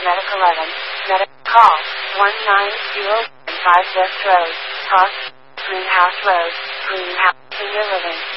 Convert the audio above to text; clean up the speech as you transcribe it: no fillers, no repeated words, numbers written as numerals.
Medic 11. Medic call 19015 West Road, Cost, Greenhouse Road, Greenhouse Senior Living.